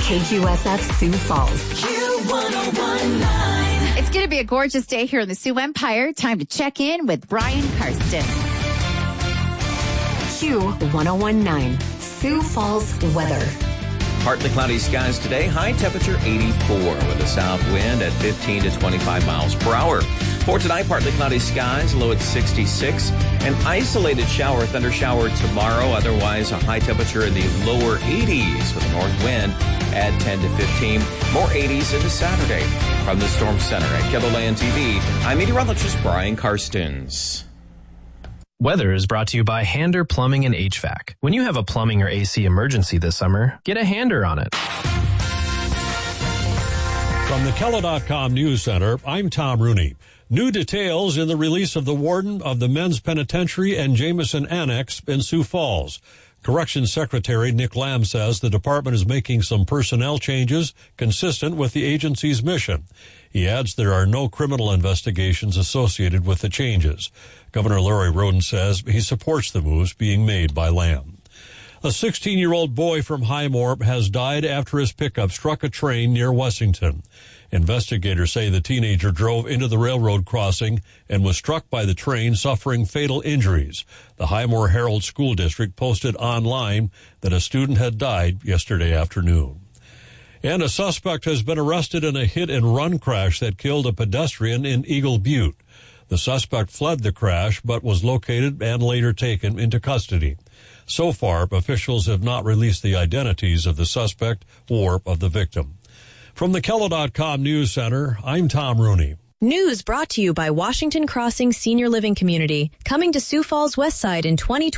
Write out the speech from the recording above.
KQSF Sioux Falls. Q1019. It's going to be a gorgeous day here in the Sioux Empire. Time to check in with Brian Karsten. Q1019. Sioux Falls weather. Partly cloudy skies today. High temperature 84 with a south wind at 15 to 25 miles per hour. For tonight, partly cloudy skies, low at 66. An isolated shower, thunder shower tomorrow. Otherwise, a high temperature in the lower 80s with a north wind at 10 to 15. More 80s into Saturday. From the Storm Center at KELOLAND TV, I'm meteorologist Brian Karstens. Weather is brought to you by Hander Plumbing and HVAC. When you have a plumbing or AC emergency this summer, get a Hander on it. From the KELO.com News Center, I'm Tom Rooney. New details in the release of the warden of the Men's Penitentiary and Jameson Annex in Sioux Falls. Corrections Secretary Nick Lamb says the department is making some personnel changes consistent with the agency's mission. He adds there are no criminal investigations associated with the changes. Governor Larry Roden says he supports the moves being made by Lamb. A 16-year-old boy from Highmore has died after his pickup struck a train near Wessington. Investigators say the teenager drove into the railroad crossing and was struck by the train, suffering fatal injuries. The Highmore Herald School District posted online that a student had died yesterday afternoon. And a suspect has been arrested in a hit-and-run crash that killed a pedestrian in Eagle Butte. The suspect fled the crash but was located and later taken into custody. So far, officials have not released the identities of the suspect or of the victim. From the KELO.com News Center, I'm Tom Rooney. News brought to you by Washington Crossing Senior Living Community, coming to Sioux Falls West Side in 2020.